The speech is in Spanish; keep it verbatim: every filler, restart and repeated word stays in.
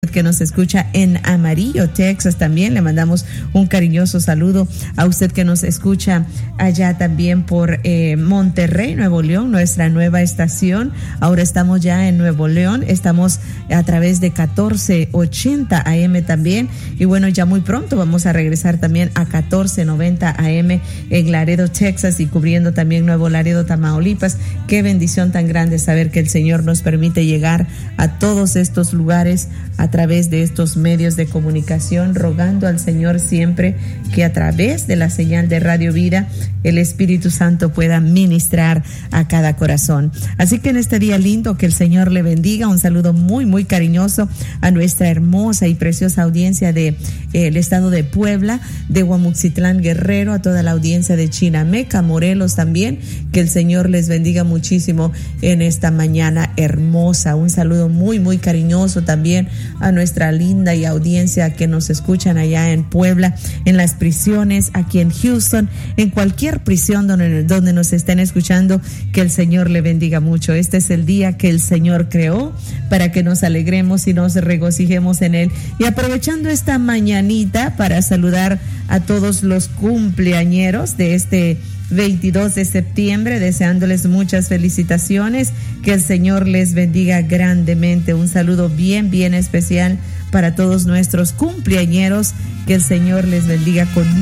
que nos escucha en Amarillo, Texas, también le mandamos un cariñoso saludo a usted que nos escucha allá también por eh, Monterrey, Nuevo León, nuestra nueva estación. Ahora estamos ya en Nuevo León, estamos a través de catorce ochenta A M también, y bueno, ya muy pronto vamos a regresar también a catorce noventa A M en Laredo, Texas, y cubriendo también Nuevo Laredo, Tamaulipas. Qué bendición tan grande saber que el Señor nos permite llegar a todos estos lugares a través de estos medios de comunicación, rogando al Señor siempre que a través de la señal de Radio Vida el Espíritu Santo pueda ministrar a cada corazón. Así que en este día lindo, que el Señor le bendiga. Un saludo muy muy cariñoso a nuestra hermosa y preciosa audiencia de eh, el estado de Puebla, de Guamuxitlán, Guerrero, a toda la audiencia de Chinameca, Morelos también. Que el Señor les bendiga muchísimo en esta mañana hermosa. Un saludo muy muy cariñoso también a nuestra linda y audiencia que nos escuchan allá en Puebla, en las prisiones, aquí en Houston, en cualquier prisión donde, donde nos estén escuchando. Que el Señor le bendiga mucho. Este es el día que el Señor creó para que nos alegremos y nos regocijemos en él. Y aprovechando esta mañanita para saludar a todos los cumpleañeros de este veintidós de septiembre, deseándoles muchas felicitaciones, que el Señor les bendiga grandemente. Un saludo bien, bien especial para todos nuestros cumpleañeros, que el Señor les bendiga con